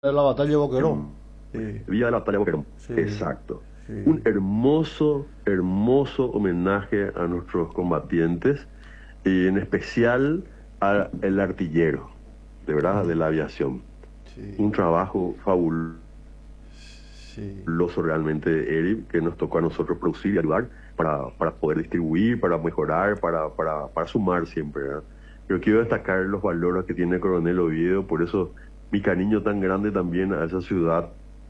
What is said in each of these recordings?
de la batalla de Boquerón. Villa de la Batalla de Boquerón. Sí, Exacto. sí. Un hermoso, hermoso homenaje a nuestros combatientes y en especial al artillero, de verdad, de la aviación. Sí, Un trabajo fabuloso sí. realmente, Eric, que nos tocó a nosotros producir y ayudar para poder distribuir, para mejorar, para sumar siempre, ¿verdad? Pero quiero destacar los valores que tiene Coronel Oviedo, por eso mi cariño tan grande también a esa ciudad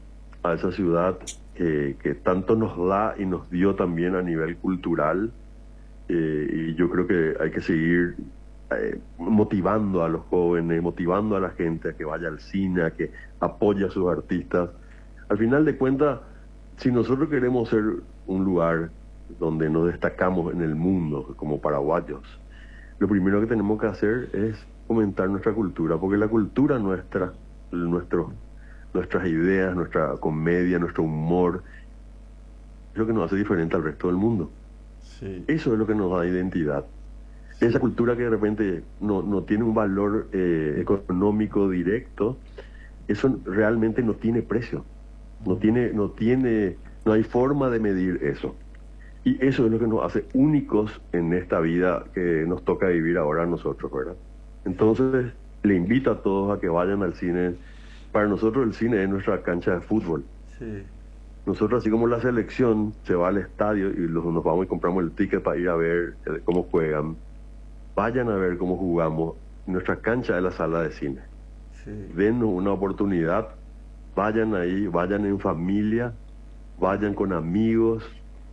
que tanto nos da y nos dio también a nivel cultural, y yo creo que hay que seguir motivando a los jóvenes, motivando a la gente a que vaya al cine, a que apoye a sus artistas. Al final de cuentas, si nosotros queremos ser un lugar donde nos destacamos en el mundo como paraguayos, lo primero que tenemos que hacer es fomentar nuestra cultura, porque la cultura nuestra, nuestras ideas, nuestra comedia, nuestro humor, es lo que nos hace diferente al resto del mundo. Sí. Eso es lo que nos da identidad. Esa cultura que de repente no tiene un valor económico directo, eso realmente no tiene precio. No hay forma de medir eso. Y eso es lo que nos hace únicos en esta vida que nos toca vivir ahora a nosotros, ¿verdad? Entonces, le invito a todos a que vayan al cine. Para nosotros el cine es nuestra cancha de fútbol. Sí. Nosotros, así como la selección se va al estadio y nos vamos y compramos el ticket para ir a ver cómo juegan, vayan a ver cómo jugamos. Nuestra cancha es la sala de cine. Sí. Denos una oportunidad, vayan ahí, vayan en familia, vayan con amigos,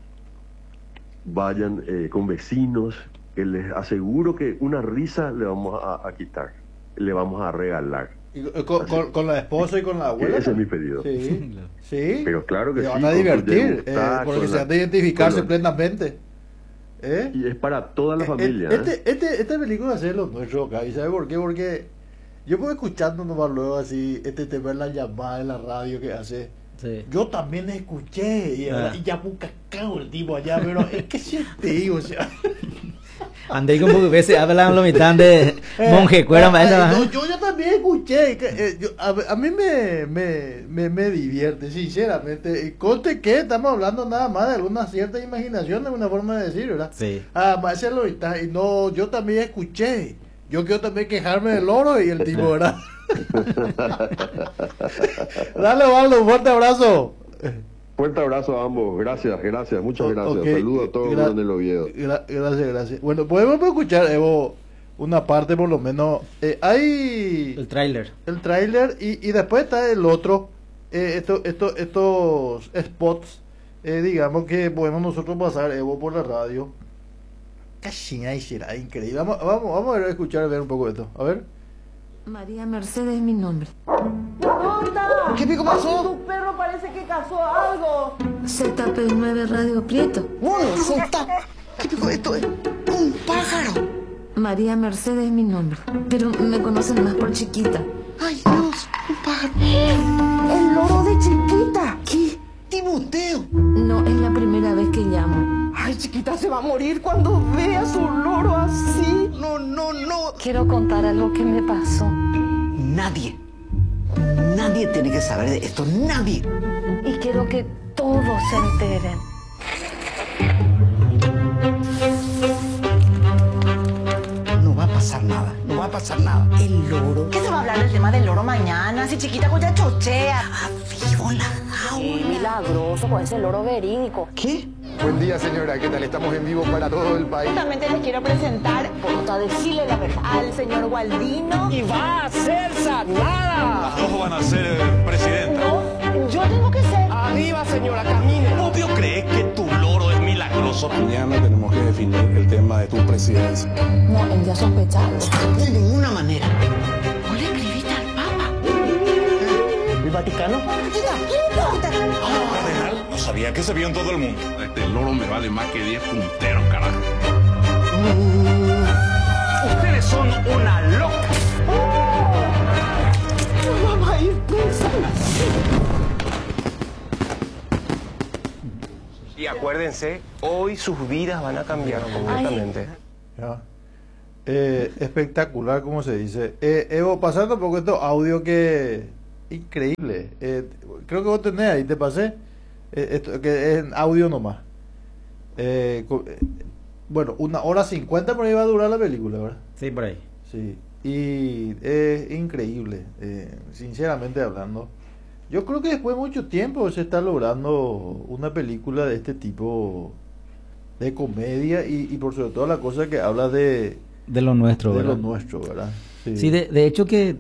vayan con vecinos, que les aseguro que una risa le vamos a quitar, le vamos a regalar. Y con la esposa y con la abuela. Ese es mi pedido. Sí, sí. Pero claro que se sí, van a con su divertir, degustar, porque con se la- han de identificarse con lo- plenamente. Y es para toda la familia. Esta película es lo nuestro acá. ¿Y sabe por qué? Porque yo voy escuchando nomás luego así, este tema en la llamada de la radio que hace. Sí. Yo también escuché y ya un cacao el tipo allá, pero es que sí te digo, o sea. Andei como que veces hablan lo mitad de monje cuera maestra. No, yo también escuché. A mí me divierte, sinceramente. Y conte que estamos hablando nada más de alguna cierta imaginación, de una forma de decir, ¿verdad? Sí. Más lo está. Y no, yo también escuché. Yo quiero también quejarme del oro y el tipo, ¿verdad? Dale, Waldo, un fuerte abrazo. Fuerte abrazo a ambos. Gracias, muchas gracias. Ok, Saludos a todo el mundo en el Oviedo. Gracias. Bueno, podemos escuchar, Evo, una parte por lo menos. Hay El tráiler. el tráiler y después está el otro. Estos spots, digamos que podemos nosotros pasar, Evo, por la radio. Casi ahí será increíble. Vamos a ver, a escuchar, a ver un poco esto. A ver. María Mercedes es mi nombre. ¡Tonta! ¿Qué pico pasó? Tu perro parece que cazó algo. ZP9 Radio Prieto. ¡Bueno, solta! ¿Qué pico esto? Es un pájaro. María Mercedes es mi nombre. Pero me conocen más por chiquita. ¡Ay, Dios! ¡Un pájaro! ¡El loro de chiquita! ¿Qué? ¡Tibuteo! No es la primera vez que llamo. ¡Ay, chiquita se va a morir cuando vea su loro así! ¡No! Quiero contar algo que me pasó. Nadie tiene que saber de esto, nadie. Y quiero que todos se enteren. No va a pasar nada, El loro ¿Qué se va a hablar del tema del loro mañana? Si chiquita pues ya chochea. vivo en la jaula. Milagroso, con ese loro verídico. ¿Qué? Buen día, señora. ¿Qué tal? Estamos en vivo para todo el país. Justamente les quiero presentar, por a decirle la verdad, al señor Gualdino. Y va a ser sanada. Las dos van a ser presidenta. No, yo tengo que ser. Arriba, señora, camine. Obvio crees que tu loro es milagroso. Mañana tenemos que definir el tema de tu presidencia. No, él ya sospechaba. De ninguna manera. ¿Vos le escribiste al Papa? ¿El Vaticano? Cardenal, no sabía que se vio en todo el mundo. Este loro me vale más que 10 punteros, carajo. Ustedes son una loca. Vamos a ir presa. Y acuérdense, hoy sus vidas van a cambiar completamente. Ya. Espectacular, como se dice. Evo, pasando un poco estos audios que increíble. Creo que vos tenés ahí, te pasé. Esto, que es en audio nomás. Bueno, 1 hora 50 por ahí va a durar la película, ¿verdad? Sí, por ahí. Sí. Y es increíble, sinceramente hablando. Yo creo que después de mucho tiempo se está logrando una película de este tipo de comedia y por sobre todo la cosa que habla de lo nuestro, de ¿verdad? lo nuestro, ¿verdad? Sí, de hecho que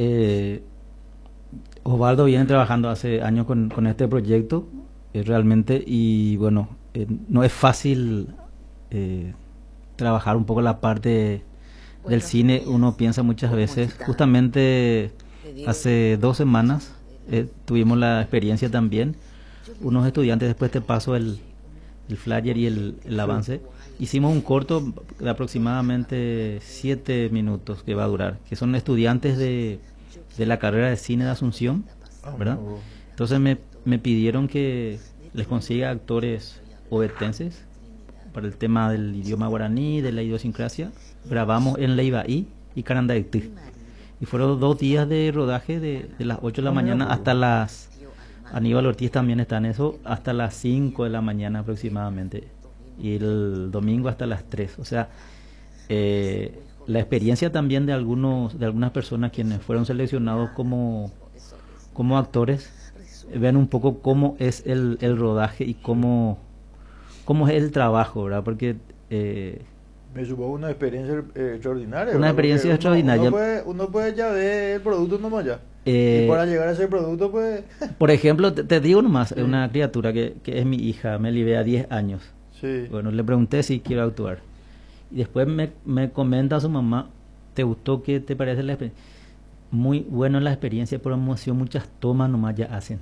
Osvaldo viene trabajando hace años con este proyecto realmente, y bueno, no es fácil trabajar un poco la parte del cine. Uno piensa muchas veces, justamente hace 2 semanas tuvimos la experiencia también, unos estudiantes, después te paso el flyer y el avance. Hicimos un corto de aproximadamente 7 minutos que va a durar, que son estudiantes de la carrera de cine de Asunción, ¿verdad? Entonces me pidieron que les consiga actores ovetenses para el tema del idioma guaraní, de la idiosincrasia. Grabamos en Leibaí y Carandaití. Y fueron 2 días de rodaje de las 8 de la mañana hasta las... Aníbal Ortiz también está en eso, hasta las 5 de la mañana aproximadamente. Y el domingo hasta las 3. O sea, la experiencia también de algunas personas quienes fueron seleccionados como actores, vean un poco cómo es el rodaje y cómo es el trabajo, ¿verdad? Porque me supongo una experiencia extraordinaria. Una experiencia extraordinaria. Uno puede ya ver el producto nomás ya. Y para llegar a ese producto, pues... Por ejemplo, te digo nomás, una criatura que es mi hija, Meli Bea, 10 años. Sí. Bueno, le pregunté si quiero actuar. Y después me comenta a su mamá, ¿te gustó? ¿Qué te parece la experiencia? Muy bueno la experiencia, pero muchas tomas nomás ya hacen.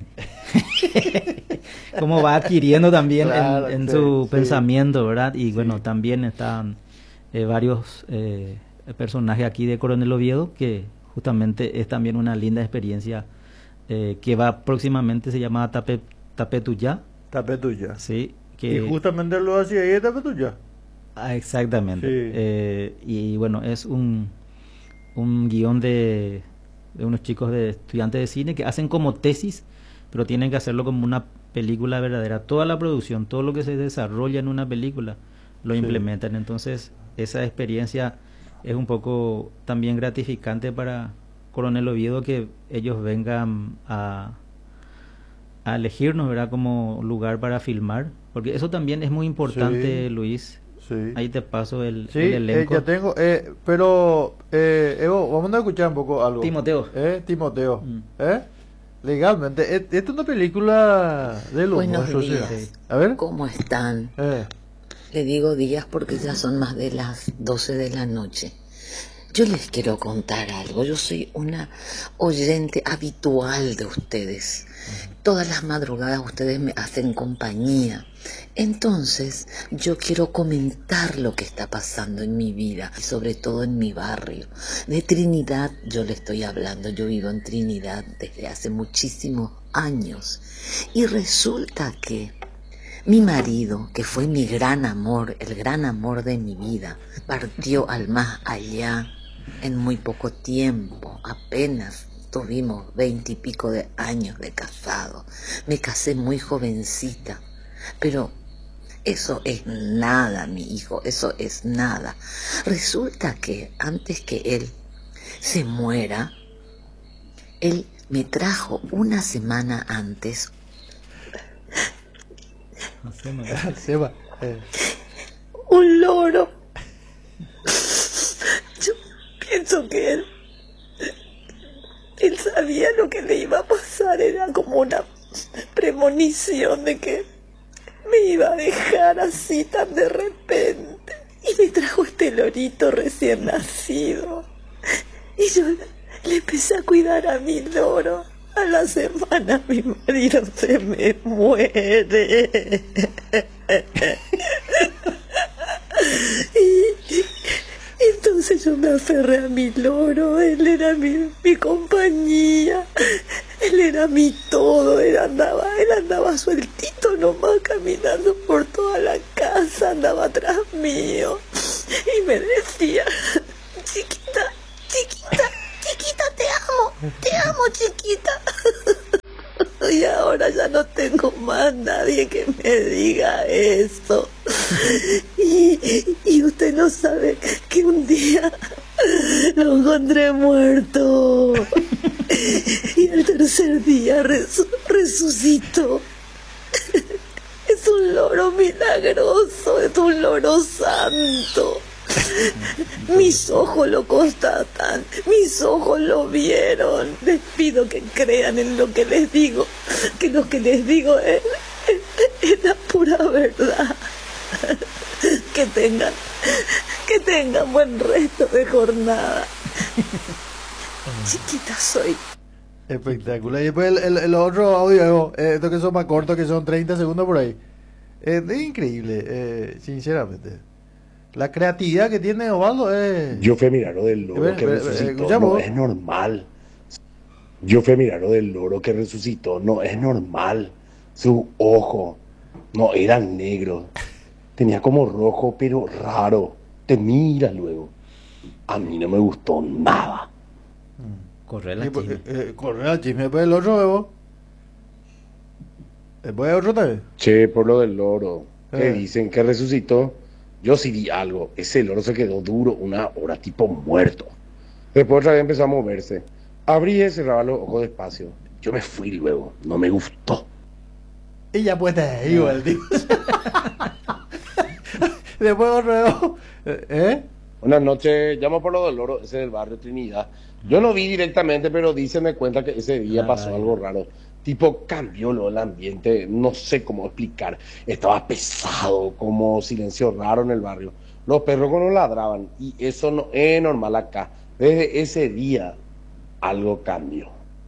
Como va adquiriendo también claro, en su pensamiento, ¿verdad? Y bueno, también están varios personajes aquí de Coronel Oviedo, que justamente es también una linda experiencia que va próximamente, se llama Tapetuyá. Tapetuyá. Sí. Y justamente lo hacía ahí de Tapetuyá. Ah, exactamente. Sí. Y bueno, es un guión de unos chicos de estudiantes de cine que hacen como tesis, pero tienen que hacerlo como una película verdadera. Toda la producción, todo lo que se desarrolla en una película, lo implementan. Entonces, esa experiencia es un poco también gratificante para Coronel Oviedo, que ellos vengan a elegirnos, ¿verdad?, como lugar para filmar, porque eso también es muy importante, Luis. Sí. Ahí te paso el elenco. Ya tengo, pero Evo, vamos a escuchar un poco algo. Timoteo. Timoteo. Legalmente, esta es una película de los Buenos nuestros, días. A ver. ¿Cómo están? Le digo días porque ya son más de las 12 de la noche. Yo les quiero contar algo. Yo soy una oyente habitual de ustedes. Todas las madrugadas ustedes me hacen compañía. Entonces, yo quiero comentar lo que está pasando en mi vida, y sobre todo en mi barrio. De Trinidad yo le estoy hablando. Yo vivo en Trinidad desde hace muchísimos años. Y resulta que mi marido, que fue mi gran amor, el gran amor de mi vida, partió al más allá en muy poco tiempo. Apenas tuvimos 20 y pico de años de casado. Me casé muy jovencita, pero eso es nada, mi hijo, eso es nada. Resulta que antes que él se muera, él me trajo una semana antes un loro. Yo pienso que él sabía lo que le iba a pasar, era como una premonición de que me iba a dejar así tan de repente. Y me trajo este lorito recién nacido. Y yo le empecé a cuidar a mi loro. A la semana mi marido se me muere. Y entonces yo me aferré a mi loro. Él era mi compañía. Él era mi todo. Él andaba sueltito nomás caminando por toda la casa. Andaba atrás mío. Y me decía: chiquita, chiquita, chiquita, te amo. Te amo, chiquita. Y ahora ya no tengo más nadie que me diga eso. Y usted no sabe que un día lo encontré muerto. Y al tercer día resucitó. Es un loro milagroso, es un loro santo. Mis ojos lo constatan, mis ojos lo vieron. Les pido que crean en lo que les digo, que lo que les digo es la pura verdad. Que tengan buen resto de jornada. Chiquita soy. Espectacular. Y después el otro audio, estos que son más cortos, que son 30 segundos por ahí. Es increíble, sinceramente. La creatividad que tiene Osvaldo es... Yo fui a mirar lo del loro que resucitó, no es normal. Yo fui a mirar lo del loro que resucitó, no es normal. Su ojo no era negro, tenía como rojo, pero raro. Te mira luego. A mí no me gustó nada. Corre la chisme. Corre la chisme. Después el otro nuevo. Después otro también. Che, por lo del loro, que dicen que resucitó. Yo sí vi algo, ese loro se quedó duro una hora, tipo muerto. Después otra vez empezó a moverse. Abría y cerraba los ojos despacio. Yo me fui luego, no me gustó. Y ya pues te digo el tío. Después otro Buenas noches, llamo por lo del loro, ese del barrio Trinidad. Yo no vi directamente, pero dice, me cuenta que ese día pasó algo raro. Tipo, cambió el ambiente, no sé cómo explicar. Estaba pesado, como silencio raro en el barrio. Los perros no ladraban, y eso no es normal acá. Desde ese día, algo cambió.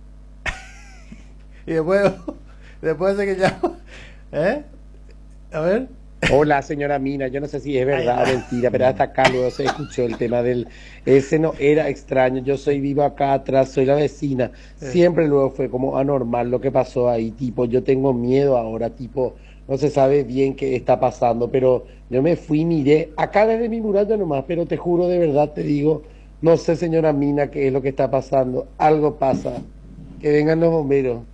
Y después de que llamo, a ver. Hola, señora Mina, yo no sé si es verdad o mentira, pero hasta acá luego se escuchó el tema del... Ese no era extraño, yo soy vivo acá atrás, soy la vecina. Siempre luego fue como anormal lo que pasó ahí, tipo, yo tengo miedo ahora, tipo, no se sabe bien qué está pasando, pero yo me fui, miré, acá desde mi muralla nomás, pero te juro de verdad, te digo, no sé, señora Mina, qué es lo que está pasando, algo pasa, que vengan los bomberos.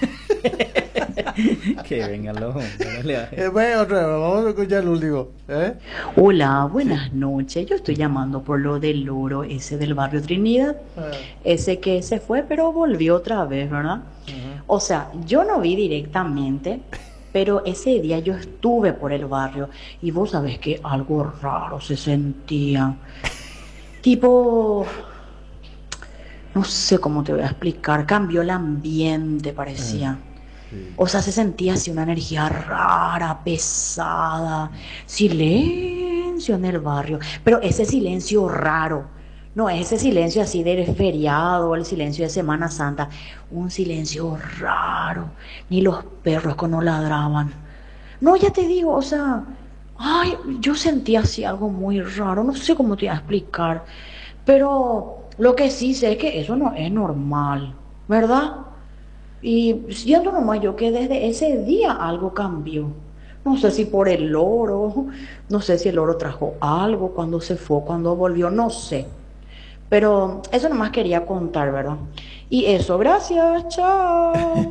Que vengan los bomberos. Vamos a escuchar el último. Hola, buenas noches. Yo estoy llamando por lo del loro ese del barrio Trinidad. Ese que se fue, pero volvió otra vez, ¿verdad? O sea, yo no vi directamente, pero ese día yo estuve por el barrio y vos sabés que algo raro se sentía. Tipo... No sé cómo te voy a explicar. Cambió el ambiente, parecía. O sea, se sentía así una energía rara, pesada. Silencio en el barrio. Pero ese silencio raro. No es ese silencio así del feriado, el silencio de Semana Santa. Un silencio raro. Ni los perros que no ladraban. No, ya te digo, o sea... Ay, yo sentía así algo muy raro. No sé cómo te voy a explicar. Pero... Lo que sí sé es que eso no es normal, ¿verdad? Y siento nomás yo que desde ese día algo cambió. No sé si por el loro, no sé si el loro trajo algo cuando se fue, cuando volvió, no sé. Pero eso nomás quería contar, ¿verdad? Y eso, gracias, chao.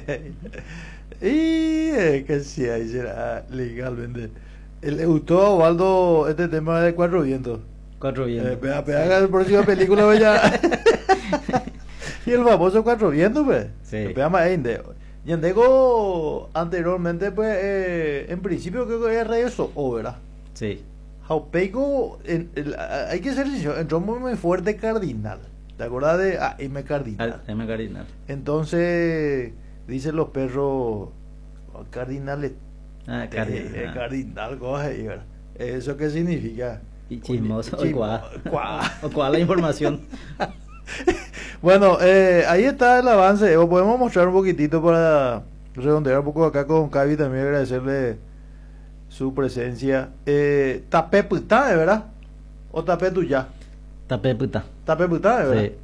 Y que sí, ahí será legalmente. Le gustó a Osvaldo este tema de Cuatro Vientos. Cuatro Vientos. Pega la próxima película, pues ya. Y el famoso Cuatro Vientos, pues. Sí. Y Andego anteriormente, pues, en principio creo que era Radio Soho, ¿verdad? Sí. Jaupeico, hay que ser sincero, entró muy fuerte Cardinal. ¿Te acuerdas de M Cardinal? M Cardinal. Entonces, dicen los perros, Cardinal. Cardinal. Cardinal, coge, ¿verdad? ¿Eso qué significa? Y chismoso, o cuál la información. Bueno, ahí está el avance. Podemos mostrar un poquitito para redondear un poco acá con Cavi, también agradecerle su presencia. Tapé puta, ¿verdad? ¿O tapé tu ya? Tapé puta. Tapé puta, ¿verdad? Sí.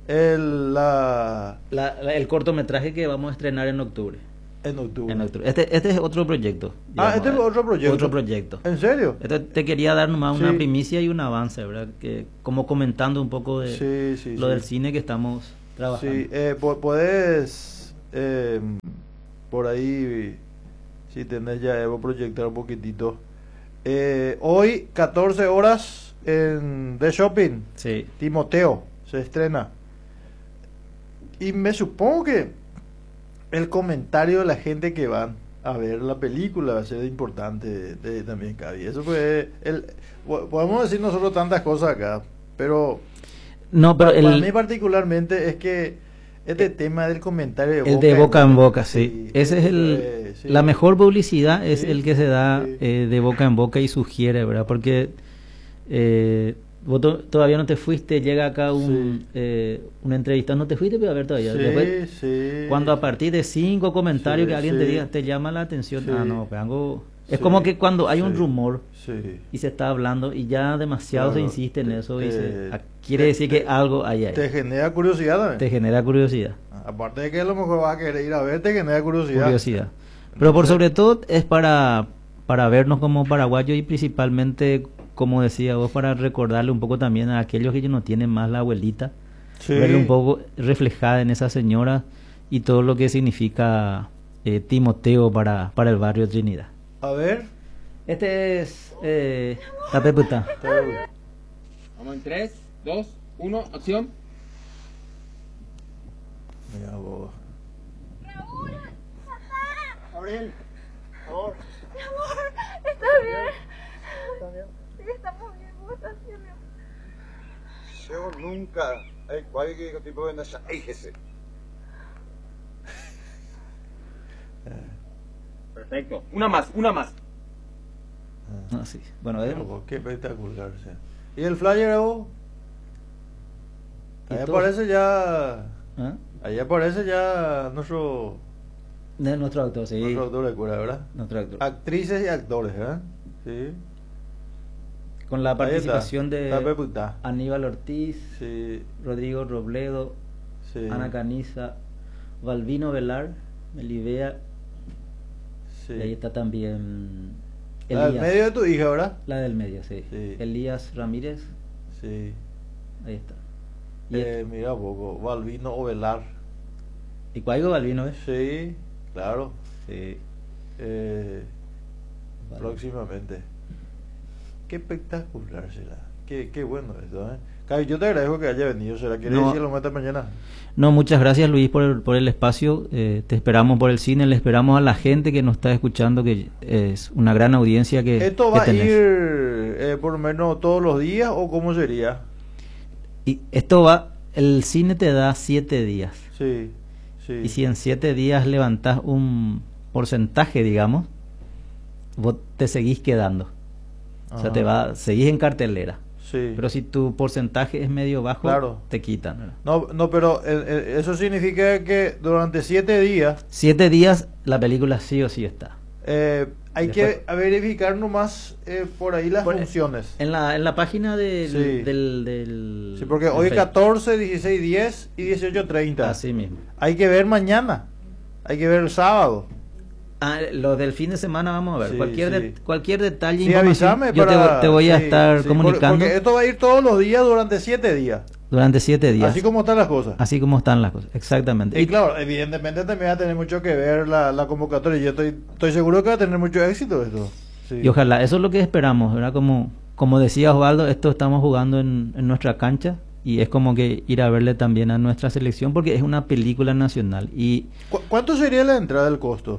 El cortometraje que vamos a estrenar en octubre. En octubre. Este es otro proyecto. Digamos, este es otro proyecto. Otro proyecto. ¿En serio? Te quería dar nomás una primicia y un avance, ¿verdad? Que como comentando un poco de lo del cine que estamos trabajando. Sí, puedes por ahí, si tenés ya, Evo, proyectar un poquitito. Hoy, 14 horas en The Shopping. Sí. Timoteo se estrena. Y me supongo que el comentario de la gente que van a ver la película va a ser importante también, Cavi. Eso fue podemos decir nosotros tantas cosas acá, pero no, pero para mí particularmente es que este tema del comentario de boca en boca, sí. Ese es sí. La mejor publicidad es Sí, el que se da sí. De boca en boca y sugiere, ¿verdad? Porque vos todavía no te fuiste, llega acá un entrevistado, no te fuiste, pero a ver todavía. Sí, Después, sí. cuando a partir de 5 comentarios Sí, que alguien sí. te diga, te llama la atención, Sí. no, pues algo... Es Sí, como que cuando hay un sí, rumor sí. y se está hablando y ya demasiado Claro, se insiste en eso y te- quiere decir que algo hay ahí. Te genera curiosidad también. Te genera curiosidad. Aparte de que a lo mejor vas a querer ir a ver, te genera curiosidad. Pero por sobre todo es para vernos como paraguayos y principalmente, como decía vos, para recordarle un poco también a aquellos que ya no tienen más la abuelita, Sí. verle un poco reflejada en esa señora y todo lo que significa Timoteo para el barrio Trinidad. A ver. Este es la Peputa. Vamos en 3, 2, 1, acción. Mira vos. Gabriel, por favor. Mi amor, ¿estás bien? ¿Estás bien? Sí, estamos bien. ¿Cómo estás, cielo? Yo nunca hay cualquier tipo de nasa ejese. Perfecto. Una más, una más. Ah, sí. Bueno, qué espectacular. Sí. ¿Y el flyer, vos? Ahí todo? aparece ya. ¿Ah? Ahí aparece ya nuestro autor, sí. Nuestro autor de cura, ¿verdad? Nuestro actor. Actrices y actores, ¿eh? Sí. Con la participación Ahí está. de Aníbal Ortiz, sí. Rodrigo Robledo, sí. Ana Caniza, Balbino Velar, Melibea. Sí. Y ahí está también La del medio de tu hija, ¿verdad? La del medio, sí. Elías Ramírez. Sí. Ahí está. Mira poco, Balbino Ovelar. ¿Y cuál Balbino es? Sí, claro. Sí. Próximamente. Qué espectacular será. Qué bueno esto, ¿eh? Cavi, yo te agradezco que haya venido. ¿Será que quieres decirlo más mañana? No, muchas gracias, Luis, por el espacio. Te esperamos por el cine, le esperamos a la gente que nos está escuchando, que es una gran audiencia que ¿Esto va que a ir por lo menos todos los días o cómo sería? Y esto va, el cine te da 7 días. Sí, sí. Y si en 7 días levantás un porcentaje, digamos, vos te seguís quedando. O sea, seguís en cartelera. Sí. Pero si tu porcentaje es medio bajo, claro, te quitan, ¿verdad? No, pero eso significa que durante 7 días... 7 días la película sí o sí está. Hay que verificar nomás por ahí las funciones. En la página del... Sí, porque hoy 14, 16, 10 y 18:30. Así mismo. Hay que ver mañana. Hay que ver el sábado. Lo del fin de semana vamos a ver. Sí, cualquier detalle, sí, avísame yo te voy a estar comunicando. Porque esto va a ir todos los días durante 7 días. Durante 7 días. Así como están las cosas. Así como están las cosas, exactamente. Y claro, evidentemente también va a tener mucho que ver la convocatoria. Yo estoy seguro que va a tener mucho éxito esto. Sí. Y ojalá, eso es lo que esperamos, ¿verdad? Como decía Osvaldo, esto estamos jugando en nuestra cancha. Y es como que ir a verle también a nuestra selección, porque es una película nacional. Y ¿cuánto sería la entrada del costo?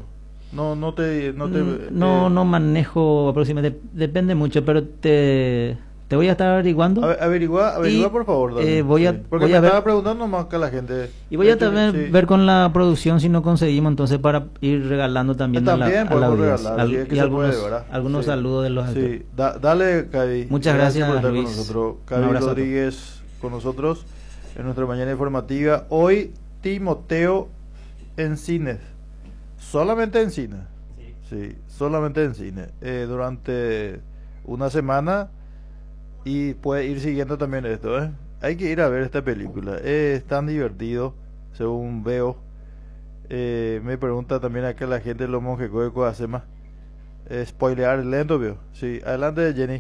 No manejo aproximadamente, depende mucho, pero te voy a estar averiguando. Averigua por favor. Porque me ver, estaba preguntando más que la gente. Y voy a también ver con la producción si no conseguimos, entonces para ir regalando también a la audiencia. Y algunos saludos de los actores. Dale, Cavi. Muchas gracias por estar Luis. con nosotros. Cavi Rodríguez con nosotros en nuestra mañana informativa. Hoy Timoteo en cines. Solamente en cine. Sí, solamente en cine. Durante una semana. Y puede ir siguiendo también esto, ¿eh? Hay que ir a ver esta película. Es tan divertido, según veo. Me pregunta también acá la gente de los monjes que hace más. Spoilear lento, veo. Sí, adelante Jenny.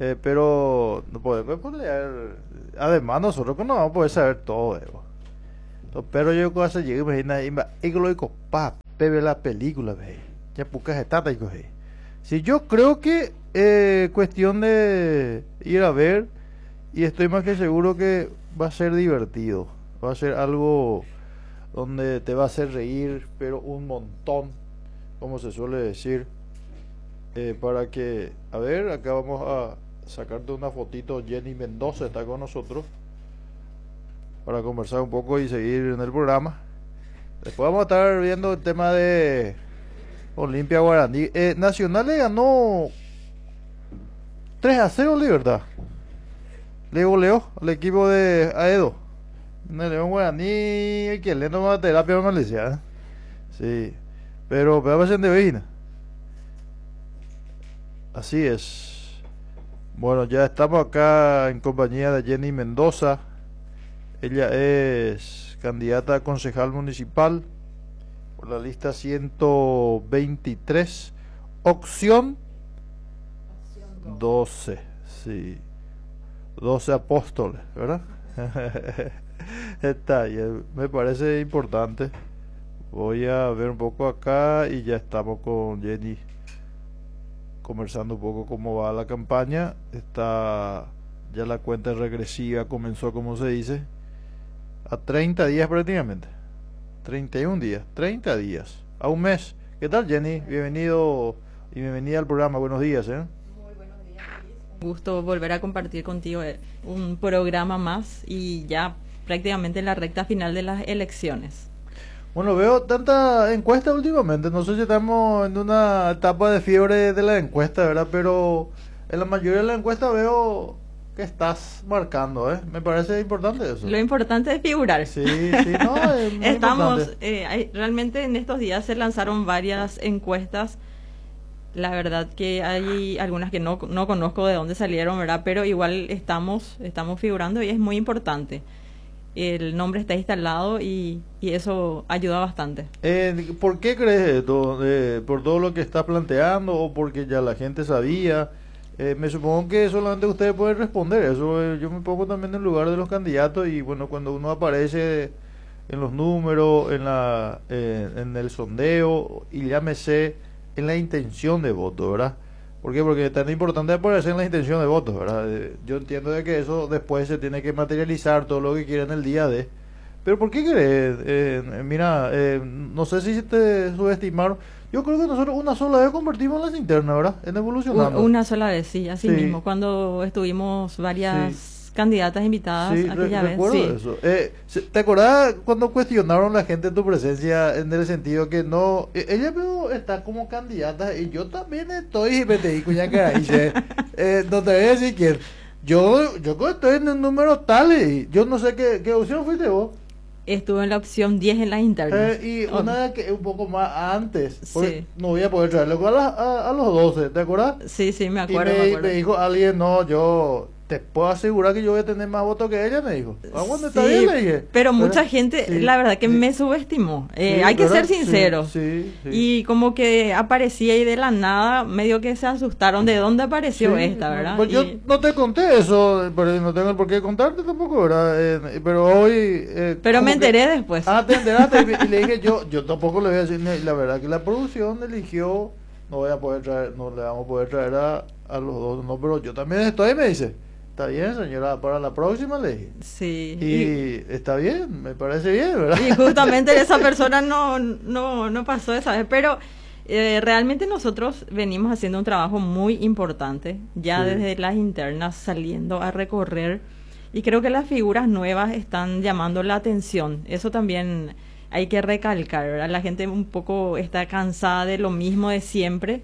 Pero no podemos spoilear. Además, nosotros no vamos a poder saber todo, Evo. Pero yo cosa llegué, imagina, y lo digo, pa, ve la película, ve. Ya pucas etata y coge. Si yo creo que cuestión de ir a ver, y estoy más que seguro que va a ser divertido, va a ser algo donde te va a hacer reír, pero un montón, como se suele decir, para que, a ver, acá vamos a sacarte una fotito. Jenny Mendoza está con nosotros para conversar un poco y seguir en el programa. Después vamos a estar viendo el tema de Olimpia Guaraní. Nacional le ganó 3-0 Libertad. Le goleó al equipo de Aedo. En el León Guaraní, que le toma terapia en Malaysia. Sí, pero va a ser de vecina. Así es. Bueno, ya estamos acá en compañía de Jenny Mendoza. Ella es candidata a concejal municipal por la lista 123, opción 12, sí, 12 apóstoles, ¿verdad? Está bien, me parece importante. Voy a ver un poco acá y ya estamos con Jenny conversando un poco cómo va la campaña. Está ya la cuenta regresiva, comenzó, como se dice, a 30 días prácticamente, 31 días, 30 días, a un mes. ¿Qué tal, Jenny? Bienvenido y bienvenida al programa. Buenos días, ¿eh? Muy buenos días, Luis. Un gusto volver a compartir contigo un programa más y ya prácticamente en la recta final de las elecciones. Bueno, veo tanta encuesta últimamente, no sé si estamos en una etapa de fiebre de la encuesta, ¿verdad? Pero en la mayoría de las encuestas veo que estás marcando, ¿eh? Me parece importante eso. Lo importante es figurar. Sí, sí, no, es muy Estamos, realmente en estos días se lanzaron varias encuestas. La verdad que hay algunas que no conozco de dónde salieron, ¿verdad? Pero igual estamos figurando y es muy importante. El nombre está instalado y eso ayuda bastante. ¿Por qué crees esto? ¿Por todo lo que estás planteando o porque ya la gente sabía? Me supongo que solamente ustedes pueden responder eso. Yo me pongo también en lugar de los candidatos y bueno, cuando uno aparece en los números, en el sondeo y llámese en la intención de voto, ¿verdad? ¿Por qué? Porque es tan importante aparecer en la intención de voto, ¿verdad? Yo entiendo de que eso después se tiene que materializar todo lo que quiera en el día de. Pero ¿por qué crees? Mira, no sé si te subestimaron. Yo creo que nosotros una sola vez convertimos las internas, ¿verdad? En Evolucionando. Una sola vez, sí, así mismo. Cuando estuvimos varias candidatas invitadas aquella vez. Sí, eso. ¿Te acordás cuando cuestionaron la gente tu presencia en el sentido que no... ella está como candidata y yo también estoy, y me te digo ya que dice, no te voy a decir quién. Yo estoy en el número tal y yo no sé qué opción fuiste vos. Estuve en la opción 10 en la interna. Y una que un poco más antes, sí. No voy a poder traerlo a los 12, ¿te acuerdas? Sí, me acuerdo. Y me dijo alguien, no, yo te puedo asegurar que yo voy a tener más votos que ella, me dijo. ¿Dónde está bien? Le dije. Pero mucha gente, la verdad que me subestimó. Hay que ser sinceros. Sí. Y como que aparecía y de la nada, medio que se asustaron de dónde apareció esta, ¿verdad? Pues yo no te conté eso, pero no tengo por qué contarte tampoco, ¿verdad? Pero hoy... pero me enteré después. Te enteraste y le dije, yo tampoco le voy a decir, la verdad que la producción eligió, no le vamos a poder traer a los dos, no, pero yo también estoy, me dice. Está bien, señora, para la próxima le dije. Sí. Y está bien, me parece bien, ¿verdad? Y justamente esa persona no pasó esa vez, pero realmente nosotros venimos haciendo un trabajo muy importante, ya desde las internas saliendo a recorrer, y creo que las figuras nuevas están llamando la atención. Eso también hay que recalcar, ¿verdad? La gente un poco está cansada de lo mismo de siempre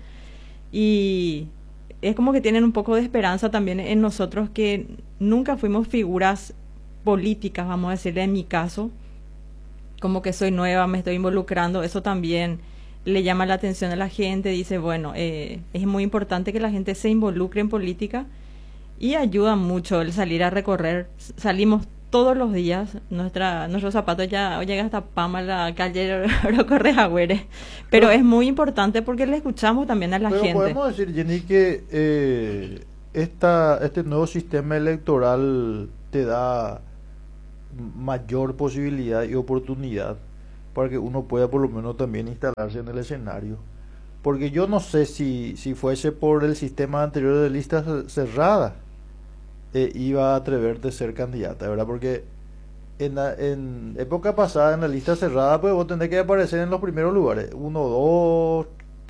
y... es como que tienen un poco de esperanza también en nosotros, que nunca fuimos figuras políticas, vamos a decirle, en mi caso, como que soy nueva, me estoy involucrando, eso también le llama la atención a la gente, dice, bueno, es muy importante que la gente se involucre en política y ayuda mucho el salir a recorrer, salimos todos los días, nuestros zapatos ya llega hasta Pama, la calle Correjagüere, pero es muy importante porque le escuchamos también a la gente. Podemos decir, Jenny, que este nuevo sistema electoral te da mayor posibilidad y oportunidad para que uno pueda por lo menos también instalarse en el escenario. Porque yo no sé si fuese por el sistema anterior de listas cerradas, iba a atreverte a ser candidata, ¿verdad? Porque en época pasada, en la lista cerrada, pues vos tenés que aparecer en los primeros lugares. 1, 2,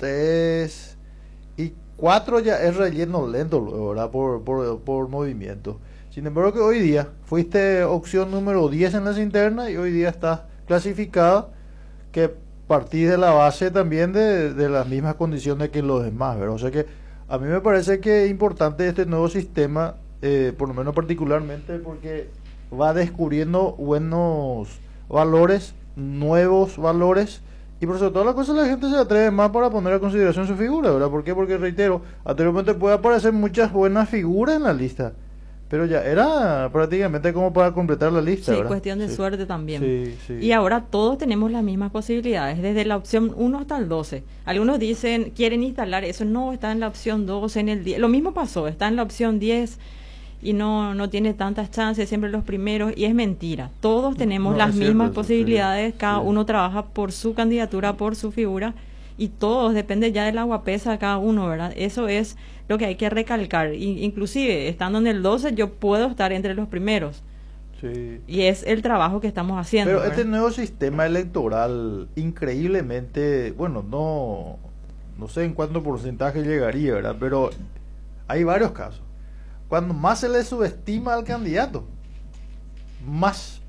3 y 4 ya es relleno lento, ¿verdad? Por movimiento. Sin embargo, que hoy día fuiste opción número 10 en las internas y hoy día estás clasificada, que partís de la base también de las mismas condiciones que los demás, ¿verdad? O sea que a mí me parece que es importante este nuevo sistema, por lo menos particularmente porque va descubriendo buenos valores, nuevos valores, y por sobre todas las cosas la gente se atreve más para poner a consideración su figura, ¿verdad? ¿Por qué? Porque reitero, anteriormente puede aparecer muchas buenas figuras en la lista, pero ya era prácticamente como para completar la lista, sí, ¿verdad? Cuestión de suerte también. Sí. Y ahora todos tenemos las mismas posibilidades, desde la opción 1 hasta el 12. Algunos dicen, quieren instalar eso, no, está en la opción 12, en el 10. Lo mismo pasó, está en la opción 10 y no tiene tantas chances, siempre los primeros, y es mentira. Todos tenemos las mismas posibilidades, cada uno trabaja por su candidatura, por su figura, y todos, depende ya de la guapesa de cada uno, ¿verdad? Eso es lo que hay que recalcar. Inclusive, estando en el 12, yo puedo estar entre los primeros. Sí. Y es el trabajo que estamos haciendo. Pero ¿verdad? este nuevo sistema electoral, increíblemente, bueno, no sé en cuánto porcentaje llegaría, ¿verdad? Pero hay varios casos. Cuando más se le subestima al candidato, más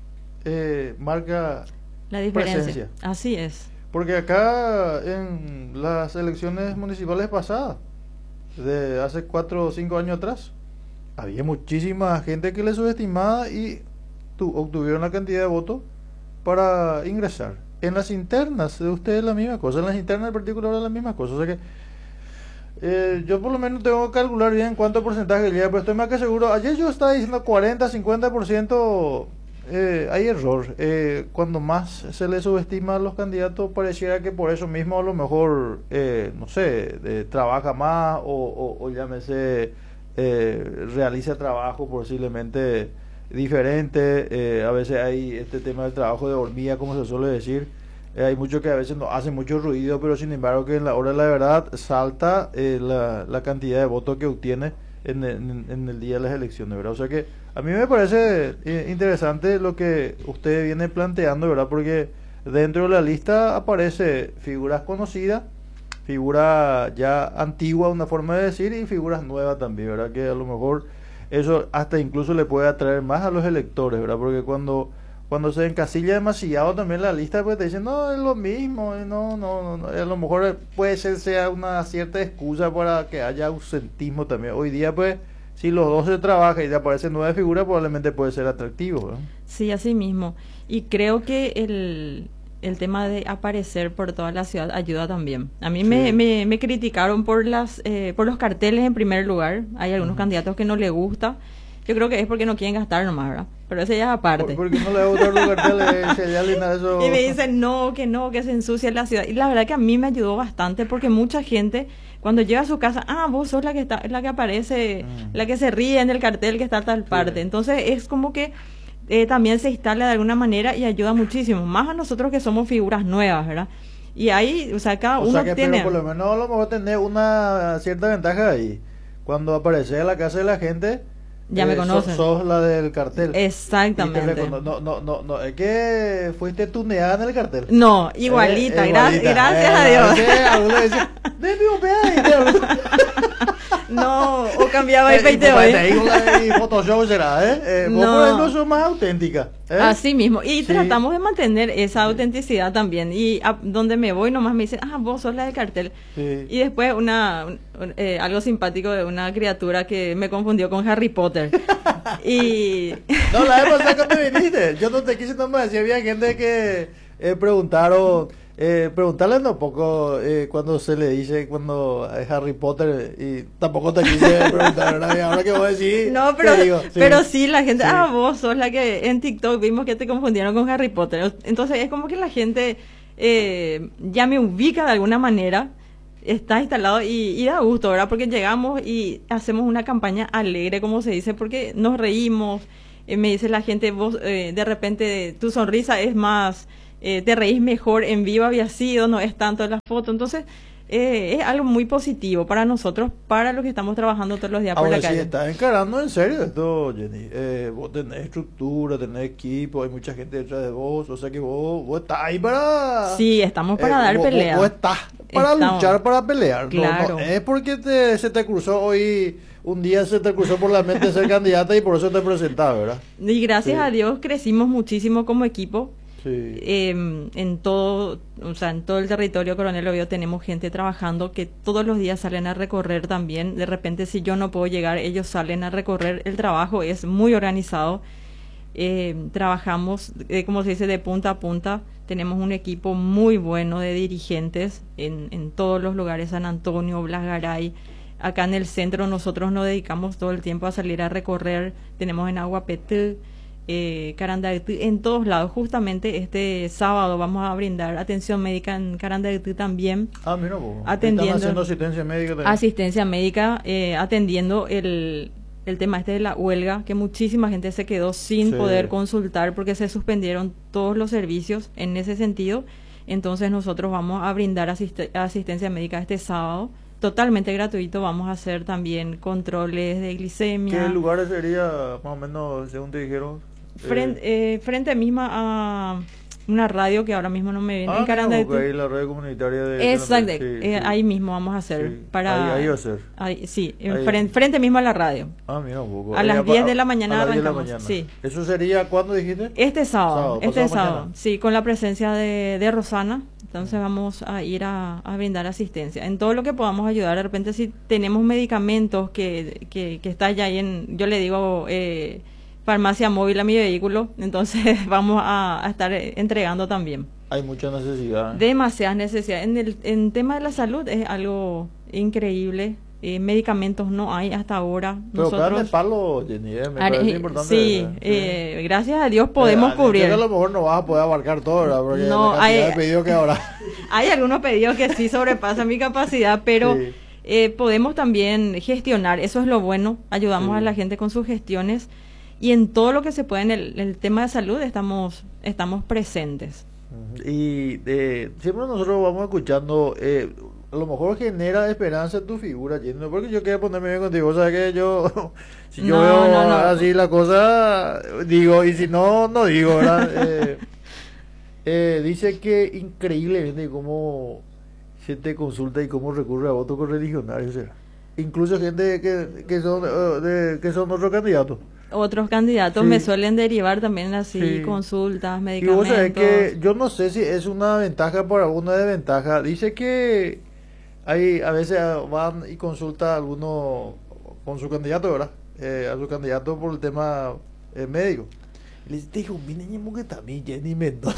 marca la diferencia. Presencia. Así es. Porque acá en las elecciones municipales pasadas, de hace 4 o 5 años atrás, había muchísima gente que le subestimaba y obtuvieron la cantidad de votos para ingresar. En las internas de ustedes la misma cosa, en las internas en particular es la misma cosa. O sea que yo por lo menos tengo que calcular bien cuánto porcentaje llega, pero estoy más que seguro. Ayer yo estaba diciendo 40, 50%, hay error. Cuando más se le subestima a los candidatos, pareciera que por eso mismo a lo mejor, no sé, trabaja más o llámese, realiza trabajo posiblemente diferente. A veces hay este tema del trabajo de hormiga, como se suele decir. Hay muchos que a veces no hacen mucho ruido, pero sin embargo que en la hora de la verdad salta la cantidad de votos que obtiene en el día de las elecciones, ¿verdad? O sea que a mí me parece interesante lo que usted viene planteando, ¿verdad? Porque dentro de la lista aparece figuras conocidas, figuras ya antiguas, una forma de decir, y figuras nuevas también, ¿verdad? Que a lo mejor eso hasta incluso le puede atraer más a los electores, ¿verdad? Porque cuando se encasilla demasiado también la lista, pues te dicen, no, es lo mismo, no, a lo mejor puede ser sea una cierta excusa para que haya ausentismo también. Hoy día, pues, si los dos se trabajan y te aparecen nuevas figuras, probablemente puede ser atractivo, ¿no? Sí, así mismo. Y creo que el tema de aparecer por toda la ciudad ayuda también. A mí me criticaron por los carteles en primer lugar. Hay algunos candidatos que no les gusta. Yo creo que es porque no quieren gastar nomás, ¿verdad? Pero eso ya es aparte. Porque no le gustan los carteles, eso... Y me dicen que se ensucia la ciudad. Y la verdad que a mí me ayudó bastante porque mucha gente, cuando llega a su casa, vos sos la que aparece, la que se ríe en el cartel que está a tal parte. Entonces es como que también se instala de alguna manera y ayuda muchísimo. Más a nosotros que somos figuras nuevas, ¿verdad? Y ahí, o sea, cada uno tiene... Pero por lo menos a lo mejor tener una cierta ventaja ahí. Cuando aparece en la casa de la gente... Ya me conocen. Sos la del cartel. Exactamente. No, es que fuiste tuneada en el cartel. No, igualita. Gracias a Dios. No, o cambiaba el peite hoy. Y Photoshop será, vos por ejemplo sos más auténtica. Así mismo. Y tratamos de mantener esa autenticidad también. Y donde me voy nomás me dicen, vos sos la del cartel. Sí. Y después algo simpático de una criatura que me confundió con Harry Potter. Y... No, la vez pasada cuando viniste, yo no te quise nomás decir, había gente que preguntaron... preguntarle un poco cuando se le dice cuando es Harry Potter y tampoco te quise preguntar, ¿verdad? Ahora que vos decís, no, pero sí, la gente, vos sos la que en TikTok vimos que te confundieron con Harry Potter. Entonces es como que la gente ya me ubica de alguna manera, está instalado y da gusto, ¿verdad? Porque llegamos y hacemos una campaña alegre, como se dice, porque nos reímos. me dice la gente, vos de repente tu sonrisa es más, te reís mejor en vivo, había sido, no es tanto en la foto. Entonces, es algo muy positivo para nosotros, para los que estamos trabajando todos los días por Ahora la sí, calle. estás encarando en serio esto, Jenny. Vos tenés estructura, tenés equipo, hay mucha gente detrás de vos, o sea que vos estás ahí para... Sí, estamos para dar pelea. Vos estás para luchar, para pelear. Claro. No es porque se te cruzó hoy, un día se te cruzó por la mente ser candidata y por eso te presentás, ¿verdad? Y gracias Sí. a Dios crecimos muchísimo como equipo. Sí. En todo, o sea, en todo el territorio Coronel Oviedo tenemos gente trabajando que todos los días salen a recorrer también. De repente, si yo no puedo llegar, ellos salen a recorrer. El trabajo es muy organizado. Trabajamos, como se dice, de punta a punta. Tenemos un equipo muy bueno de dirigentes en todos los lugares, San Antonio, Blas Garay. Acá en el centro nosotros nos dedicamos todo el tiempo a salir a recorrer. Tenemos en Aguapeté, Carandaitú, en todos lados. Justamente este sábado vamos a brindar atención médica en Carandaitú también. Ah, mira vos. Atendiendo, Están haciendo asistencia médica también. Asistencia médica, atendiendo el tema este de la huelga, que muchísima gente se quedó sin Sí. poder consultar porque se suspendieron todos los servicios en ese sentido. Entonces nosotros vamos a brindar asistencia médica este sábado, totalmente gratuito. Vamos a hacer también controles de glicemia. ¿Qué lugares sería, más o menos, según te dijeron? Frente misma a una radio que ahora mismo no me viene en Carandaitú. Ahí la red comunitaria de... Exacto, sí. ahí mismo vamos a hacer. Sí. Para, ahí va a ser. Sí, Ahí. Frente mismo a la radio. Ah, mira un poco. A las 10 de la mañana a las 10 de la arrancamos. mañana. Sí. ¿Eso sería cuándo dijiste? Este sábado. Pasado Sábado. mañana. Sí, con la presencia de Rosana. Entonces vamos a ir a brindar asistencia. En todo lo que podamos ayudar. De repente, si tenemos medicamentos que está ya ahí en, yo le digo, farmacia móvil a mi vehículo, entonces vamos a estar entregando también. Hay mucha necesidad. Demasiadas necesidades. En tema de la salud es algo increíble. Medicamentos no hay hasta ahora. Pero nosotros de palo, Jenny, me parece importante. Sí, gracias a Dios podemos cubrir. A lo mejor no vas a poder abarcar todo, ¿verdad? Porque no, la cantidad de pedidos que habrá. Hay algunos pedidos que sí sobrepasan mi capacidad, pero sí. Podemos también gestionar. Eso es lo bueno. Ayudamos a la gente con sus gestiones. Y en todo lo que se puede en el tema de salud estamos presentes. Y siempre nosotros vamos escuchando, a lo mejor genera esperanza en tu figura, Jenny, porque yo quiero ponerme bien contigo, o sea que yo, si yo veo así la cosa, digo, y si no, no digo, ¿verdad? Dice que increíblemente cómo se te consulta y cómo recurre a votos correligionarios, ¿será? Incluso gente que son otros candidatos. Otros candidatos me suelen derivar también así consultas, medicamentos. Y vos sabés que yo no sé si es una ventaja para una desventaja. Dice que hay a veces van y consultan a alguno con su candidato, ¿verdad? A su candidato por el tema médico. Y les dijo, miren, que también Jenny Mendoza.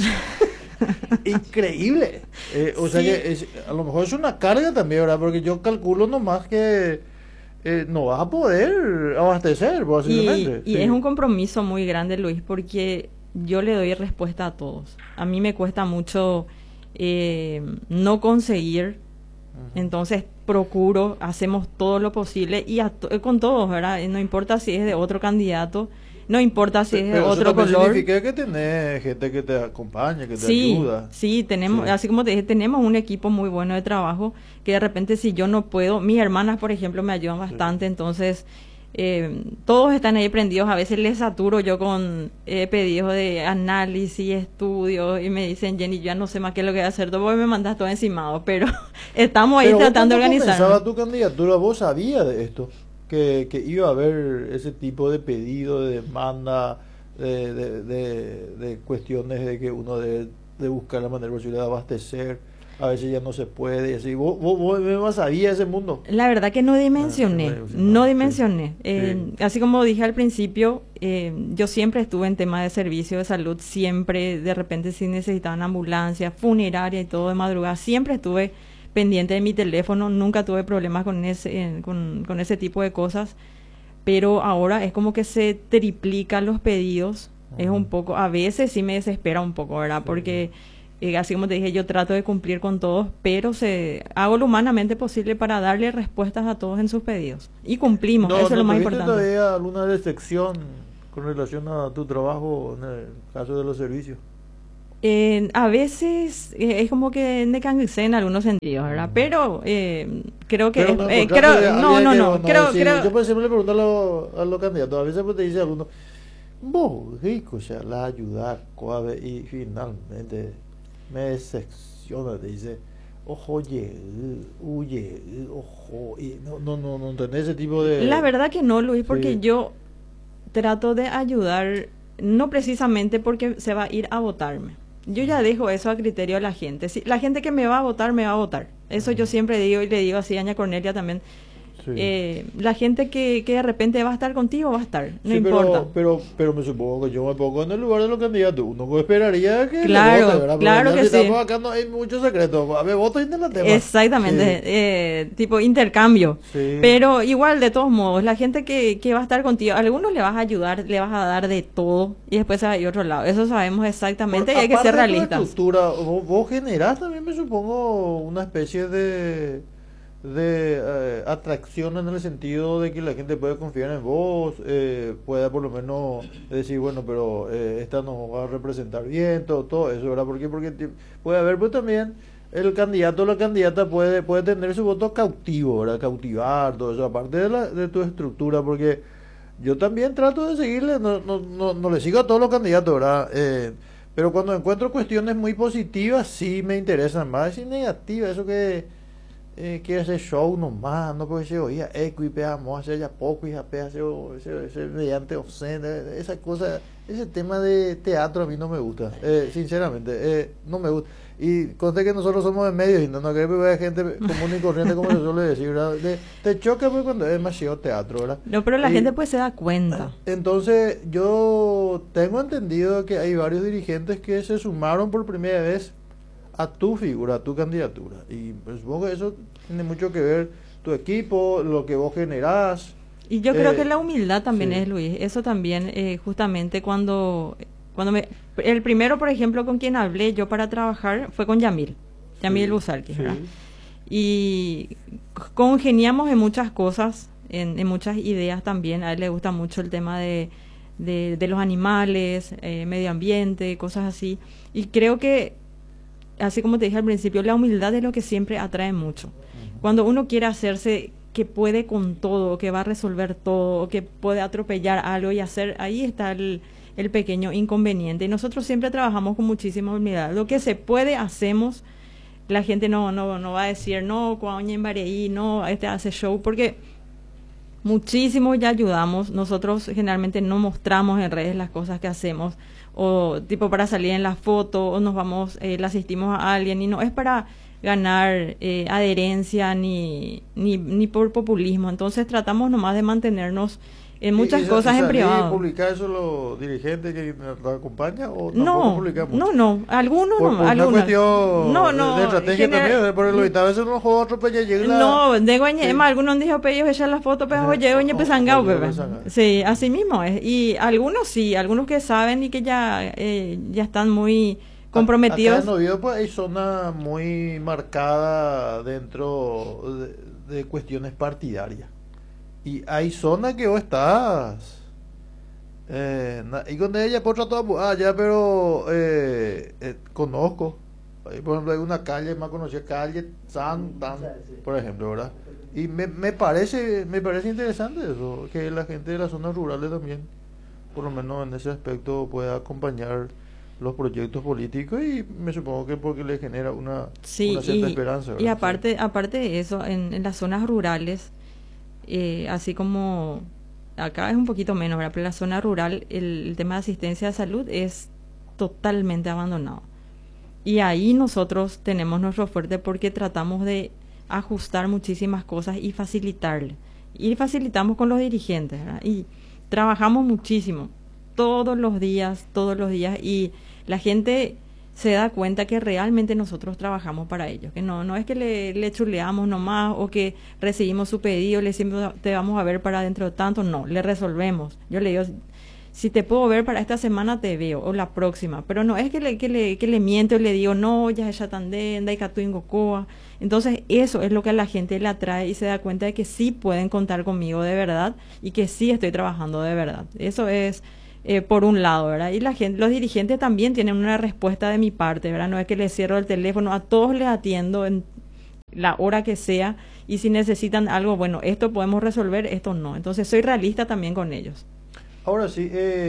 Increíble. O sea que a lo mejor es una carga también, ¿verdad? Porque yo calculo nomás que no vas a poder abastecer, básicamente. Y es un compromiso muy grande, Luis, porque yo le doy respuesta a todos. A mí me cuesta mucho no conseguir, entonces procuro, hacemos todo lo posible y con todos, ¿verdad? No importa si es de otro candidato, no importa si es de otro color. Significa que tenés gente que te acompaña, que te ayuda. Sí, tenemos, así como te dije, tenemos un equipo muy bueno de trabajo que de repente si yo no puedo, mis hermanas, por ejemplo, me ayudan bastante, entonces todos están ahí prendidos. A veces les saturo yo con pedidos de análisis, estudios, y me dicen, Jenny, yo ya no sé más qué es lo que voy a hacer, vos me mandas todo encimado, pero estamos ahí tratando de organizar. ¿Cómo comenzaba tu candidatura? ¿Vos sabías de esto? Que iba a haber ese tipo de pedido, de demanda, de cuestiones de que uno debe de buscar la manera posible de abastecer, a veces ya no se puede, y así. ¿Vos sabías ese mundo? La verdad que no dimensioné, Así como dije al principio, yo siempre estuve en tema de servicio de salud, siempre, de repente si necesitaban ambulancia, funeraria y todo de madrugada, siempre estuve pendiente de mi teléfono, nunca tuve problemas con ese tipo de cosas, pero ahora es como que se triplican los pedidos. Es un poco, a veces sí me desespera un poco, ¿verdad? Porque así como te dije, yo trato de cumplir con todos, pero hago lo humanamente posible para darle respuestas a todos en sus pedidos y cumplimos. Eso es lo más importante. ¿Todavía alguna restricción con relación a tu trabajo en el caso de los servicios? A veces es como que me cansé en algunos sentidos, ¿verdad? Pero creo que yo por ejemplo le pregunto a los candidatos, a veces pues te dice alguno, vos rico, o sea, la ayudar, coave, y finalmente me decepciona, te dice, ojo, huye, ojo, y no entendés ese tipo de... La verdad que no, Luis, porque Sí. yo trato de ayudar, no precisamente porque se va a ir a votarme. Yo ya dejo eso a criterio de la gente. Si la gente que me va a votar, me va a votar. Eso yo siempre digo y le digo así a Doña Cornelia también. Sí. La gente que de repente va a estar contigo, va a estar, no Sí, importa. pero me supongo que yo me pongo en el lugar de los candidatos. Uno esperaría que Claro, le vote, ¿verdad? claro Porque que si sí. estamos acá no hay mucho secreto. A ver, voto y la tema. Exactamente, tipo intercambio. Sí. Pero igual, de todos modos, la gente que va a estar contigo, a algunos le vas a ayudar, le vas a dar de todo y después se va a ir a otro lado. Eso sabemos exactamente y hay que ser realistas. Estructura, vos generás también, me supongo, una especie de atracción en el sentido de que la gente puede confiar en vos, pueda por lo menos decir, bueno, pero esta nos va a representar bien, todo eso, ¿verdad? Porque puede haber pues también el candidato o la candidata puede tener su voto cautivo, ¿verdad? Cautivar, todo eso, aparte de tu estructura, porque yo también trato de seguirle, no le sigo a todos los candidatos, ¿verdad? Pero cuando encuentro cuestiones muy positivas, sí me interesan más, y negativas, eso que hacer show nomás, no porque se oía eco y pegamos hacer ya poco y ya ese mediante obsceno, esa cosa, ese tema de teatro a mí no me gusta, sinceramente, no me gusta. Y conté que nosotros somos de medios y no creo que vea gente común y corriente, como se suele decir, ¿verdad? Te choca pues cuando es demasiado teatro, ¿verdad? No, pero la gente pues se da cuenta. Entonces, yo tengo entendido que hay varios dirigentes que se sumaron por primera vez a tu figura, a tu candidatura. Y pues, supongo que eso tiene mucho que ver tu equipo, lo que vos generás. Y yo creo que la humildad también sí. es, Luis. Eso también, justamente cuando el primero, por ejemplo, con quien hablé yo para trabajar fue con Yamil Busarqui, ¿verdad? Y congeniamos en muchas cosas, en muchas ideas también. A él le gusta mucho el tema de los animales, medio ambiente, cosas así. Y creo que, así como te dije al principio, la humildad es lo que siempre atrae mucho. Cuando uno quiere hacerse que puede con todo, que va a resolver todo, que puede atropellar algo y hacer, ahí está el pequeño inconveniente. Y nosotros siempre trabajamos con muchísima humildad. Lo que se puede, hacemos. La gente no va a decir, no, Cuaoña en Bareí, no, hace show, porque muchísimo ya ayudamos. Nosotros generalmente no mostramos en redes las cosas que hacemos, o tipo para salir en la foto, o nos vamos, le asistimos a alguien, y no es para ganar adherencia ni por populismo. Entonces tratamos nomás de mantenernos en muchas cosas en privado. ¿Publicar eso los dirigentes que lo acompañan o no publicamos? No, algunos por una cuestión de estrategia también, porque a veces unos juegos otros pues ya llegan no, de Goña, sí. Algunos dijo ellos echar las fotos, pero oye, Goña Pesangao, sí, así mismo es. Y algunos sí, algunos que saben y que ya están muy comprometidos. Acá en Oviedo pues hay zona muy marcada dentro de cuestiones partidarias. Y hay zonas que vos estás y con ella por toda ya, pero conozco, por ejemplo hay una calle más conocida, calle San Dan, por ejemplo, ¿verdad? Y me parece interesante eso, que la gente de las zonas rurales también, por lo menos en ese aspecto, pueda acompañar los proyectos políticos, y me supongo que porque le genera una cierta esperanza, ¿verdad? Y aparte de eso, en las zonas rurales, así como acá es un poquito menos, ¿verdad? Pero en la zona rural el tema de asistencia de salud es totalmente abandonado. Y ahí nosotros tenemos nuestro fuerte porque tratamos de ajustar muchísimas cosas y facilitarle. Y facilitamos con los dirigentes, ¿verdad? Y trabajamos muchísimo, todos los días, y la gente se da cuenta que realmente nosotros trabajamos para ellos, que no es que le chuleamos nomás o que recibimos su pedido, le decimos te vamos a ver para dentro de tanto, no, le resolvemos. Yo le digo, si te puedo ver para esta semana te veo, o la próxima, pero no es que le miento y le digo, no, ya tandenda y catuingocoa. Entonces eso es lo que a la gente le atrae y se da cuenta de que sí pueden contar conmigo de verdad y que sí estoy trabajando de verdad. Eso es por un lado, ¿verdad? Y la gente, los dirigentes también tienen una respuesta de mi parte, ¿verdad? No es que les cierro el teléfono, a todos les atiendo en la hora que sea, y si necesitan algo, bueno, esto podemos resolver, esto no. Entonces soy realista también con ellos. Ahora sí,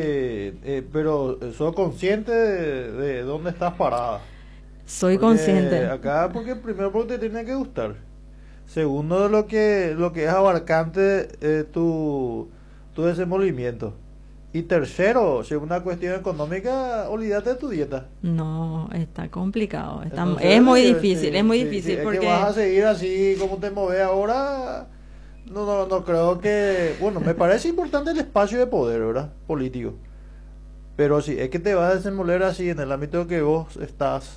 pero ¿sos consciente de dónde estás parada? Soy consciente. Acá, porque primero porque te tiene que gustar. Segundo, de lo que es abarcante tu desenvolvimiento. Y tercero, si es una cuestión económica, olvídate de tu dieta. No, está complicado. Entonces, es muy difícil, sí, es muy sí, difícil. Sí, porque es que vas a seguir así como te mueves ahora. No creo que... Bueno, me parece importante el espacio de poder, ¿verdad? Político. Pero si es que te vas a desenvolver así en el ámbito que vos estás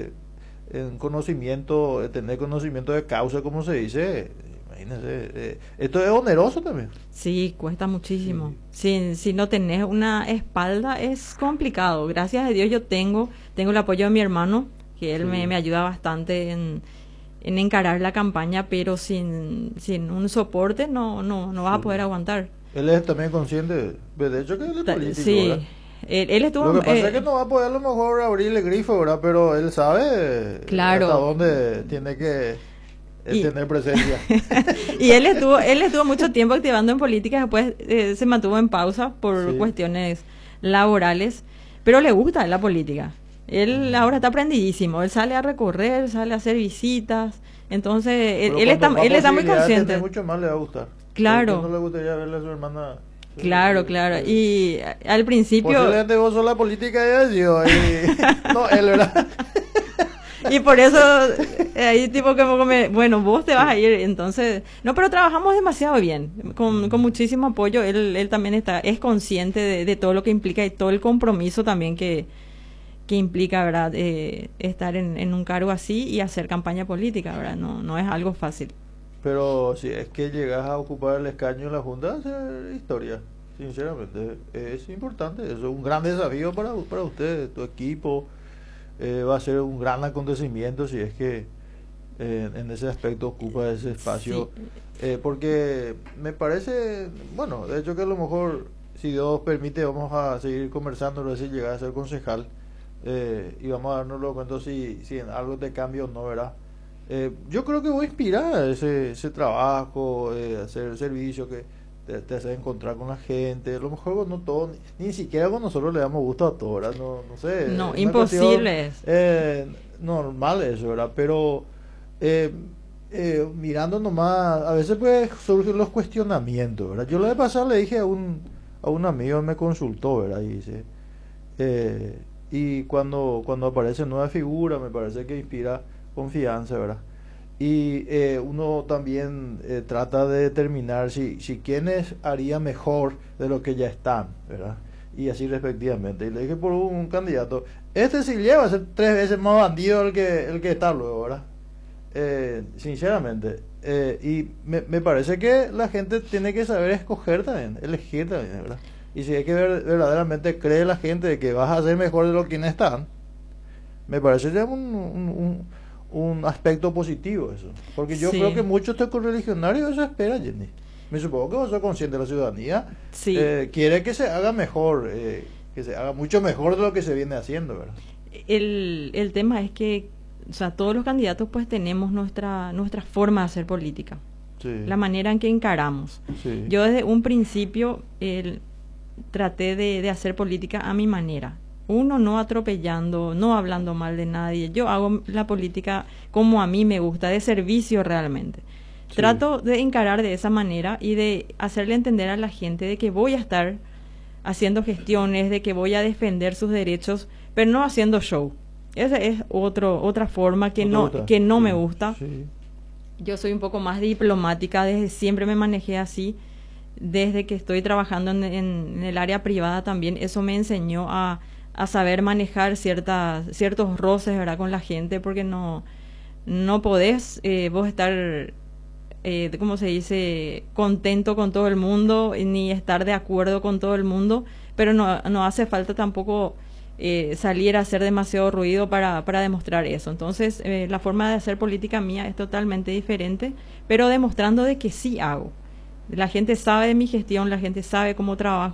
en conocimiento, tener conocimiento de causa, como se dice, imagínense, esto es oneroso también. Sí, cuesta muchísimo. Si no tenés una espalda es complicado. Gracias a Dios yo tengo el apoyo de mi hermano, que él me ayuda bastante en encarar la campaña, pero sin un soporte no vas a poder aguantar. Él es también consciente, de hecho, que él es político, sí. ¿verdad? Él estuvo, lo que pasa es que no va a poder a lo mejor abrirle grifo, ¿verdad? Pero él sabe claro, hasta dónde tiene que tener presencia. Y él estuvo mucho tiempo activando en política, después se mantuvo en pausa por cuestiones laborales, pero le gusta la política. Él ahora está aprendidísimo, él sale a recorrer, sale a hacer visitas, entonces él está muy consciente. Mucho más le va a gustar. Claro. No le gustaría verle a su hermana. Claro. Y al principio... Posiblemente vos sos la política y yo. No, él, ¿verdad? Y por eso, ahí tipo que bueno, vos te vas a ir, entonces... No, pero trabajamos demasiado bien, con muchísimo apoyo. Él también es consciente de todo lo que implica y todo el compromiso también que implica, ¿verdad? Estar en un cargo así y hacer campaña política, ¿verdad? No es algo fácil. Pero si es que llegas a ocupar el escaño en la Junta, hacer historia, sinceramente. Es importante, eso es un gran desafío para usted, tu equipo. Va a ser un gran acontecimiento si es que en ese aspecto ocupa ese espacio. Sí. Porque me parece, bueno, de hecho que a lo mejor, si Dios permite, vamos a seguir conversando, no sé si llegar a ser concejal. Y vamos a darnos cuenta si en algo te cambia o no, ¿verdad? Yo creo que voy a inspirar ese trabajo, hacer servicio que te hace encontrar con la gente. A lo mejor no todo, ni siquiera con nosotros le damos gusto a todos, ¿verdad? No sé. No, imposible. Normal eso, ¿verdad? Pero mirando nomás, a veces pues surgen los cuestionamientos, ¿verdad? Yo la vez pasada le dije a un amigo, me consultó, ¿verdad? Y dice... y cuando aparece nueva figura, me parece que inspira confianza, ¿verdad? Y uno también trata de determinar si quiénes haría mejor de lo que ya están, ¿verdad? Y así respectivamente. Y le dije por un candidato, sí lleva a ser 3 veces más bandido el que está luego, ¿verdad? Sinceramente. Y me parece que la gente tiene que saber escoger también, elegir también, ¿verdad? Y si es que verdaderamente cree la gente de que vas a ser mejor de lo que están, me parece ya un aspecto positivo eso. Porque yo creo que muchos correligionarios eso esperan, Jenny. Me supongo que vos sos consciente de la ciudadanía. Sí. Quiere que se haga mejor, que se haga mucho mejor de lo que se viene haciendo, ¿verdad? El tema es que, o sea, todos los candidatos pues tenemos nuestra forma de hacer política. Sí. La manera en que encaramos. Sí. Yo desde un principio... traté de hacer política a mi manera. Uno, no atropellando, no hablando mal de nadie. Yo hago la política como a mí me gusta, de servicio realmente. Sí. Trato de encarar de esa manera y de hacerle entender a la gente de que voy a estar haciendo gestiones, de que voy a defender sus derechos, pero no haciendo show. Esa es otra forma que no me gusta. Sí. Yo soy un poco más diplomática, desde siempre me manejé así. Desde que estoy trabajando en el área privada también, eso me enseñó a saber manejar ciertos roces, ¿verdad? Con la gente, porque no podés vos estar, ¿cómo se dice?, contento con todo el mundo, ni estar de acuerdo con todo el mundo, pero no hace falta tampoco salir a hacer demasiado ruido para demostrar eso. Entonces, la forma de hacer política mía es totalmente diferente, pero demostrando de que sí hago. La gente sabe de mi gestión, la gente sabe cómo trabajo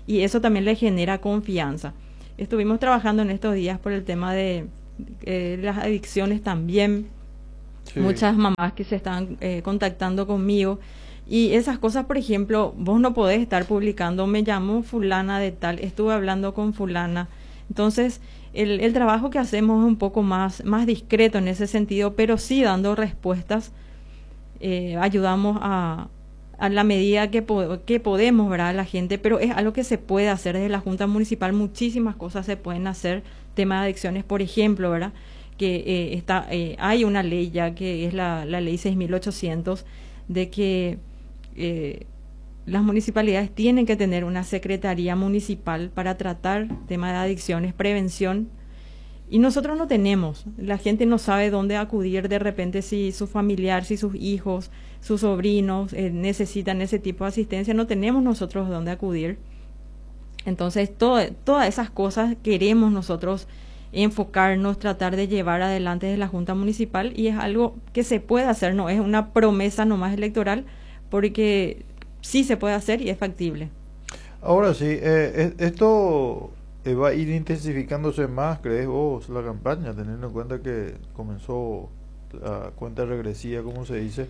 y eso también le genera confianza. Estuvimos trabajando en estos días por el tema de las adicciones también, sí. Muchas mamás que se están contactando conmigo, y esas cosas, por ejemplo, vos no podés estar publicando, me llamó fulana de tal, estuve hablando con fulana. Entonces, el trabajo que hacemos es un poco más discreto en ese sentido, pero sí dando respuestas. Ayudamos a la medida que podemos, ¿verdad?, a la gente, pero es algo que se puede hacer desde la Junta Municipal. Muchísimas cosas se pueden hacer, tema de adicciones, por ejemplo, ¿verdad?, que hay una ley ya que es la ley 6.800, de que las municipalidades tienen que tener una secretaría municipal para tratar tema de adicciones, prevención, y nosotros no tenemos. La gente no sabe dónde acudir de repente si su familiar, si sus hijos, sus sobrinos necesitan ese tipo de asistencia, no tenemos nosotros dónde acudir. Entonces todas esas cosas queremos nosotros enfocarnos, tratar de llevar adelante desde la Junta Municipal, y es algo que se puede hacer, no es una promesa nomás electoral, porque sí se puede hacer y es factible. Ahora sí, esto va a ir intensificándose más, ¿crees vos, la campaña, teniendo en cuenta que comenzó la cuenta regresiva, como se dice?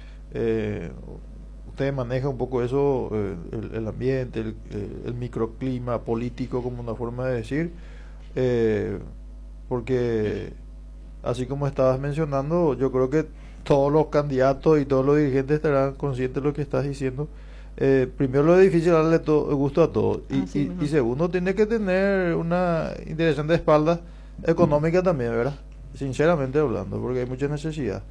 Usted maneja un poco eso, el ambiente, el microclima político, como una forma de decir, porque así como estabas mencionando, yo creo que todos los candidatos y todos los dirigentes estarán conscientes de lo que estás diciendo. Primero, lo es difícil darle gusto a todos, y segundo, tiene que tener una interesante espalda económica también, ¿verdad? Sinceramente hablando, porque hay mucha necesidad.